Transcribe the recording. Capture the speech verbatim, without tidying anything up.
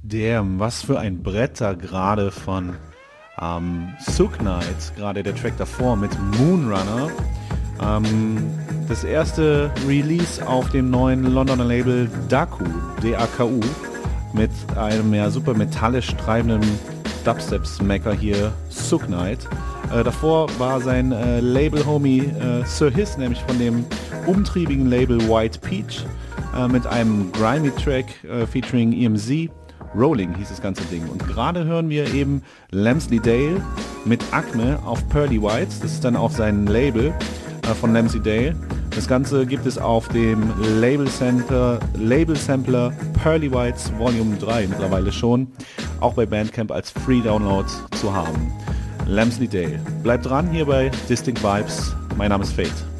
Damn, was für ein Brett da gerade von ähm, Suge Knight, gerade der Track davor mit Moonrunner. Ähm, das erste Release auf dem neuen Londoner Label Daku, D A K U, mit einem ja super metallisch treibenden Dubstep-Smacker hier, Suge Knight. Äh, davor war sein äh, Label-Homie äh, Sir Hiss, nämlich von dem umtriebigen Label White Peach, äh, mit einem Grimy-Track äh, featuring E M Z. Rolling hieß das ganze Ding. Und gerade hören wir eben Lemsley Dale mit Acme auf Pearly Whites. Das ist dann auch sein Label äh, von Lemsley Dale. Das Ganze gibt es auf dem Label Sampler, Label Sampler Pearly Whites Volume drei mittlerweile schon. Auch bei Bandcamp als Free Download zu haben. Lemsley Dale. Bleibt dran hier bei Distinct Vibes. Mein Name ist Fate.